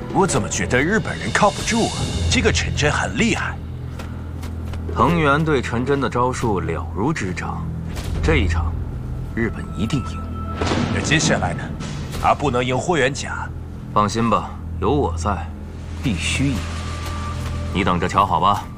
我怎么觉得日本人靠不住啊？这个陈真很厉害。 藤原对陈真的招数了如指掌，这一场，日本一定赢。 那接下来呢？他不能赢霍元甲。 放心吧，有我在，必须赢。你等着瞧好吧。